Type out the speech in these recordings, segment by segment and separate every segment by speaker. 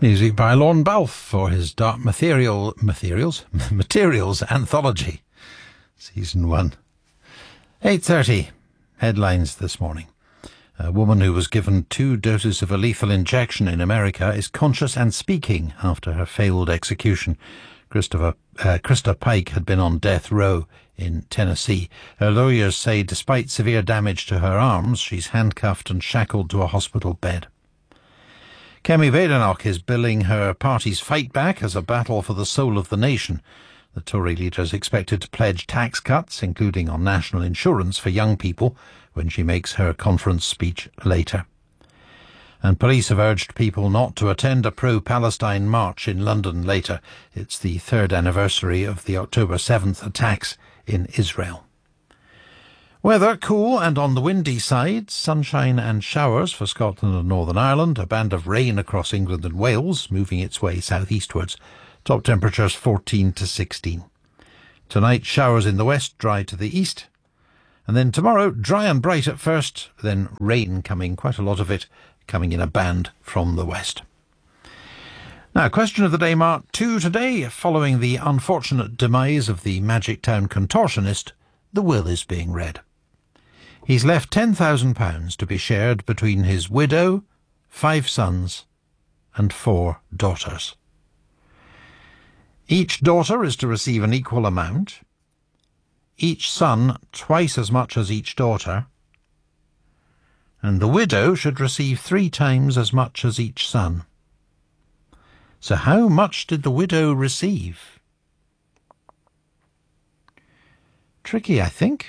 Speaker 1: Music by Lorne Balfe for his Dark Materials Anthology, Season 1. 8:30, headlines this morning. A woman who was given 2 doses of a lethal injection in America is conscious and speaking after her failed execution. Krista Pike had been on death row in Tennessee. Her lawyers say despite severe damage to her arms, she's handcuffed and shackled to a hospital bed. Kemi Badenoch is billing her party's fight back as a battle for the soul of the nation. The Tory leader is expected to pledge tax cuts, including on national insurance for young people, when she makes her conference speech later. And police have urged people not to attend a pro-Palestine march in London later. It's the 3rd anniversary of the October 7th attacks in Israel. Weather cool and on the windy side, sunshine and showers for Scotland and Northern Ireland, a band of rain across England and Wales, moving its way southeastwards. Top temperatures 14 to 16. Tonight, showers in the west, dry to the east. And then tomorrow, dry and bright at first, then rain coming, quite a lot of it, coming in a band from the west. Now, question of the day, Mark 2 today. Following the unfortunate demise of the Magic Town contortionist, the will is being read. He's left £10,000 to be shared between his widow, 5 sons and 4 daughters. Each daughter is to receive an equal amount, each son twice as much as each daughter, and the widow should receive 3 times as much as each son. So how much did the widow receive? Tricky, I think.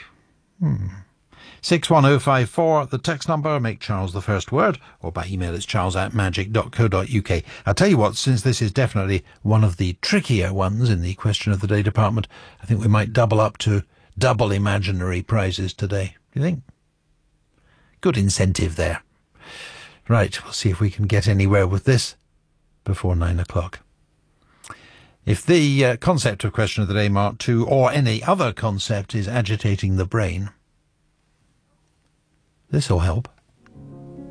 Speaker 1: 61054, the text number, make Charles the first word, or by email it's charles@magic.co.uk. I'll tell you what, since this is definitely one of the trickier ones in the question of the day department, I think we might double up to double imaginary prizes today. Do you think? Good incentive there. Right, we'll see if we can get anywhere with this before 9 o'clock. If the concept of question of the day, Mark 2, or any other concept is agitating the brain, this will help.